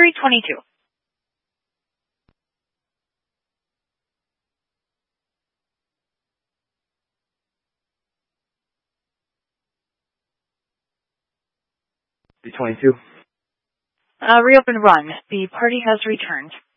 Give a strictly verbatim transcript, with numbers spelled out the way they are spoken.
three twenty-two. three twenty-two. Uh, reopen run. The party has returned.